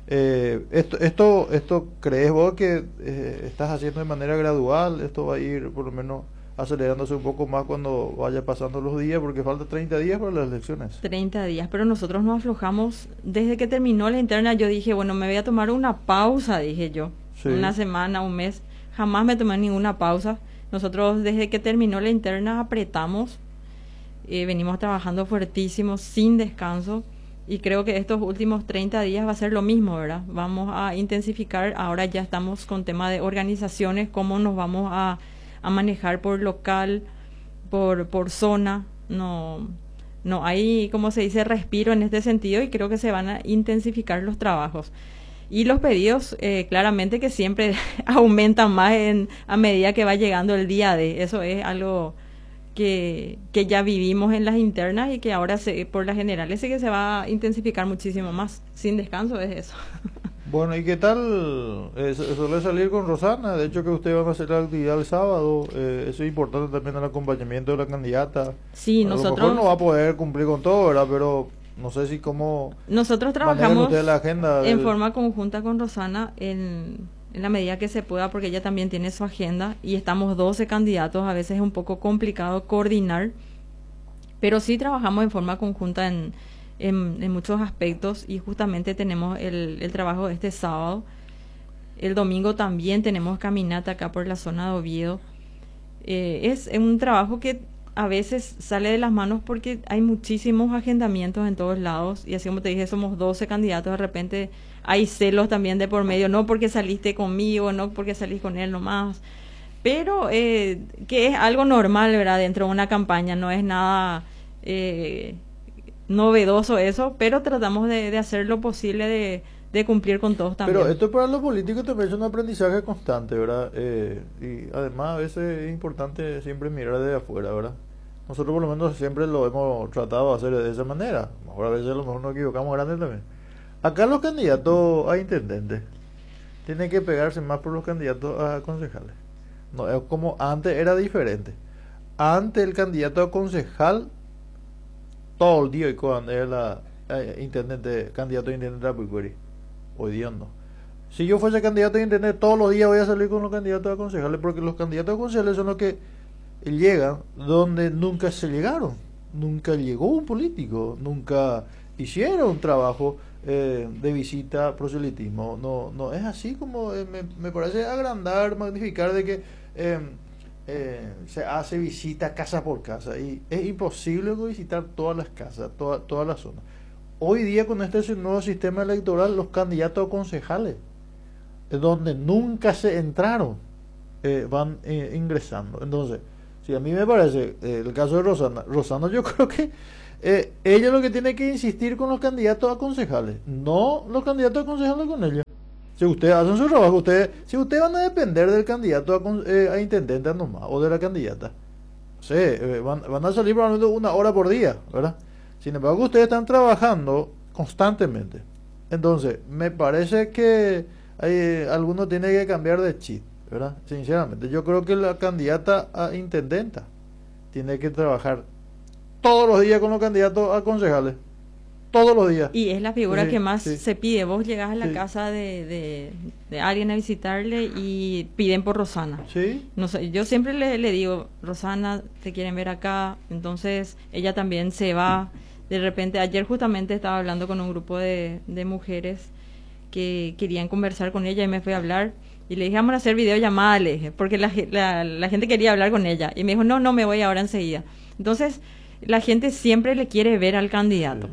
Esto ¿crees vos que estás haciendo de manera gradual? Esto va a ir por lo menos acelerándose un poco más cuando vaya pasando los días, porque falta 30 días para las elecciones. 30 días, pero nosotros no aflojamos. Desde que terminó la interna yo dije, bueno, me voy a tomar una pausa, dije yo, sí. Una semana, un mes, jamás me tomé ninguna pausa. Nosotros desde que terminó la interna apretamos, venimos trabajando fuertísimo, sin descanso, y creo que estos últimos 30 días va a ser lo mismo, ¿verdad? Vamos a intensificar. Ahora ya estamos con tema de organizaciones, cómo nos vamos a manejar por local, por zona. No hay, como se dice, respiro en este sentido, y creo que se van a intensificar los trabajos. Y los pedidos, claramente que siempre aumentan más a medida que va llegando el día de. Eso es algo que ya vivimos en las internas, y que ahora por las generales sé que se va a intensificar muchísimo más. Sin descanso es eso. Bueno, ¿y qué tal? Suele salir con Rosana, de hecho que ustedes van a hacer la actividad el sábado, eso es importante también, el acompañamiento de la candidata. Sí, nosotros... A lo mejor no va a poder cumplir con todo, ¿verdad? Pero no sé si cómo... Nosotros trabajamos la agenda en forma conjunta con Rosana en la medida que se pueda, porque ella también tiene su agenda, y estamos 12 candidatos, a veces es un poco complicado coordinar, pero sí trabajamos en forma conjunta en muchos aspectos, y justamente tenemos el trabajo de este sábado. El domingo también tenemos caminata acá por la zona de Oviedo. Es un trabajo que a veces sale de las manos porque hay muchísimos agendamientos en todos lados, y así como te dije, somos 12 candidatos, de repente hay celos también de por medio, no porque saliste conmigo, no porque salís con él nomás, pero que es algo normal, ¿verdad?, dentro de una campaña, no es nada novedoso eso, pero tratamos de hacer lo posible de cumplir con todos también. Pero esto para los políticos también es un aprendizaje constante, ¿verdad? Y además a veces es importante siempre mirar desde afuera, ¿verdad? Nosotros por lo menos siempre lo hemos tratado de hacer de esa manera. A veces a lo mejor nos equivocamos grande también. Acá los candidatos a intendentes tienen que pegarse más por los candidatos a concejales. No, es como antes era diferente. Antes el candidato a concejal todo el día, y cuando era candidato a intendente de Apuícueri. Hoy día no. Si yo fuese candidato a intendente, todos los días voy a salir con los candidatos a concejales, porque los candidatos a concejales son los que llegan donde nunca se llegaron. Nunca llegó un político, nunca hicieron un trabajo de visita, proselitismo. No es así como me parece agrandar, magnificar de que se hace visita casa por casa, y es imposible visitar todas las casas, todas las zonas. Hoy día, con este nuevo sistema electoral, los candidatos a concejales, donde nunca se entraron, van ingresando. Entonces, Sí, a mí me parece, el caso de Rosana, yo creo que ella lo que tiene que insistir con los candidatos a concejales, no los candidatos a concejales con ella. Si ustedes hacen su trabajo, si ustedes van a depender del candidato a intendente nomás, o de la candidata, no sé, van a salir probablemente 1 hora por día, ¿verdad? Sin embargo, ustedes están trabajando constantemente. Entonces, me parece que alguno tiene que cambiar de chip, ¿verdad? Sinceramente, yo creo que la candidata a intendenta tiene que trabajar todos los días con los candidatos a concejales. Todos los días. Y es la figura Sí, que más sí. se pide. Vos llegás a la Sí. casa de alguien a visitarle y piden por Rosana. Sí. No sé, yo siempre le digo, Rosana, te quieren ver acá. Entonces ella también se va. De repente, ayer justamente estaba hablando con un grupo de mujeres que querían conversar con ella y me fui a hablar. Y le dije, vamos a hacer videollamada, le dije, porque la gente quería hablar con ella. Y me dijo, no, me voy ahora enseguida. Entonces, la gente siempre le quiere ver al candidato.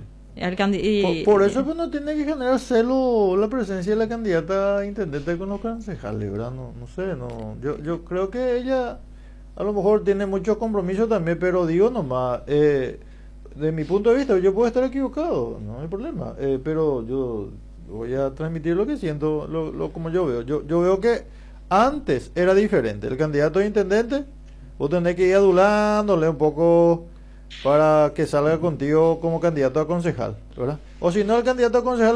Por eso pues no tiene que generar celo la presencia de la candidata a intendente con los concejales, ¿verdad? No sé, yo creo que ella a lo mejor tiene muchos compromisos también, pero digo nomás, de mi punto de vista, yo puedo estar equivocado, no hay problema, pero yo voy a transmitir lo que siento, como yo veo. Yo veo que antes era diferente. El candidato a intendente, vos tenés que ir adulándole un poco para que salga contigo como candidato a concejal, ¿verdad? O si no, el candidato a concejal,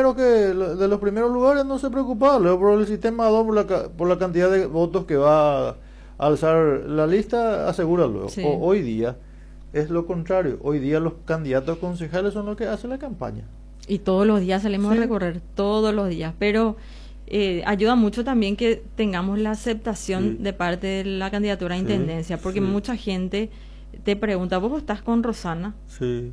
de los primeros lugares no se preocupaba, luego por el sistema 2, por la cantidad de votos que va a alzar la lista, asegura luego. Sí. Hoy día es lo contrario, hoy día los candidatos concejales son los que hacen la campaña. Y todos los días salimos a recorrer, todos los días, pero ayuda mucho también que tengamos la aceptación de parte de la candidatura a intendencia, porque mucha gente te pregunta, ¿vos estás con Rosana? Sí.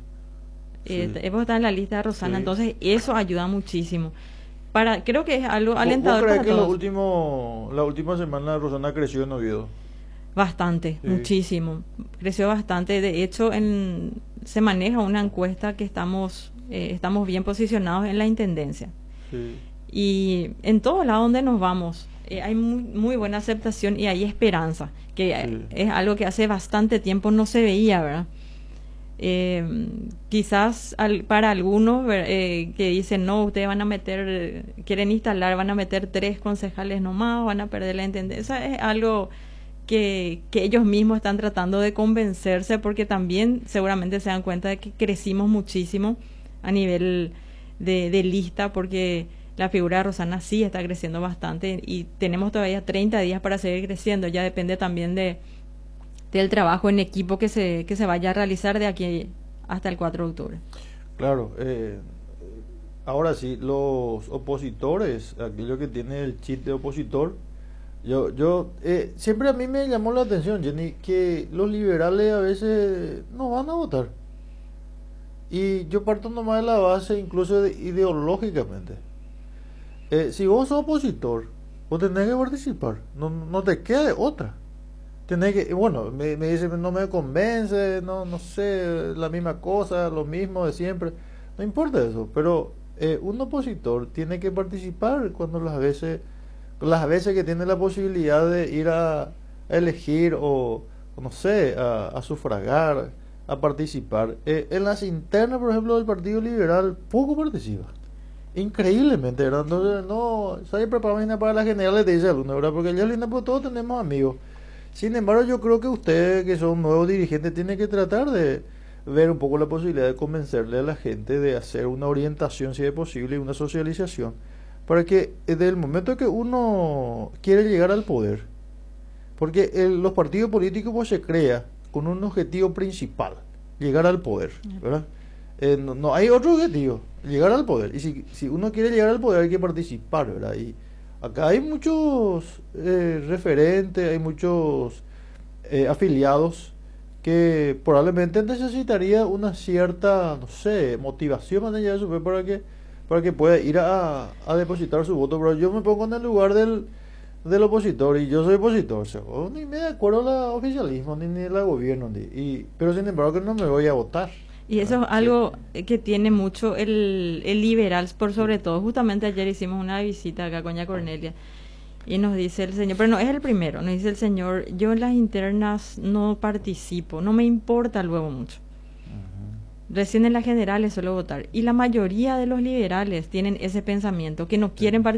Vos estás en la lista de Rosana, entonces eso ayuda muchísimo. Creo que es algo ¿Vos alentador crees para que todos. la última semana Rosana creció en Oviedo? Bastante, muchísimo. Creció bastante. De hecho, se maneja una encuesta que estamos bien posicionados en la intendencia. Sí. Y en todos lados donde nos vamos, hay muy buena aceptación y hay esperanza, que es algo que hace bastante tiempo no se veía, ¿verdad? Quizás para algunos que dicen, no, ustedes van a quieren instalar, van a meter 3 concejales nomás, van a perder la intendencia. Es algo que ellos mismos están tratando de convencerse, porque también seguramente se dan cuenta de que crecimos muchísimo a nivel de lista, porque la figura de Rosana sí está creciendo bastante y tenemos todavía 30 días para seguir creciendo. Ya depende también del trabajo en equipo que se vaya a realizar de aquí hasta el 4 de octubre. Claro, ahora sí, los opositores, aquellos que tienen el chip de opositor, siempre a mí me llamó la atención, Jenny, que los liberales a veces no van a votar. Y yo parto nomás de la base, incluso ideológicamente. Si vos sos opositor, vos tenés que participar, no te queda de otra. Tenés que, bueno, me dicen, no me convence, no sé, la misma cosa, lo mismo de siempre. No importa eso, pero un opositor tiene que participar cuando las veces que tiene la posibilidad de ir a elegir o no sé, a sufragar, a participar. En las internas, por ejemplo, del Partido Liberal, poco participa. Increíblemente, ¿verdad? Entonces, no, ¿sabes? Preparar para las generales te dice alguno, ¿verdad? Porque ya linda, pues todos tenemos amigos. Sin embargo, yo creo que ustedes, que son nuevos dirigentes, tienen que tratar de ver un poco la posibilidad de convencerle a la gente de hacer una orientación, si es posible, y una socialización, para que desde el momento que uno quiere llegar al poder, porque los partidos políticos pues se crea con un objetivo principal, llegar al poder, ¿verdad? No hay otro objetivo, llegar al poder. Y si uno quiere llegar al poder hay que participar, ¿verdad? Y acá hay muchos referentes, hay muchos afiliados que probablemente necesitaría una cierta, no sé, motivación más allá de eso, para que pueda ir a depositar su voto. Pero yo me pongo en el lugar del opositor, y yo soy opositor, ni me acuerdo del oficialismo, ni del gobierno, pero sin embargo que no me voy a votar. Y eso es algo que tiene mucho el liberal, por sobre todo. Justamente ayer hicimos una visita acá con Doña Cornelia Y nos dice el señor, pero no es el primero, nos dice el señor, yo en las internas no participo, no me importa luego mucho. Recién en las generales suelo votar. Y la mayoría de los liberales tienen ese pensamiento, que no quieren participar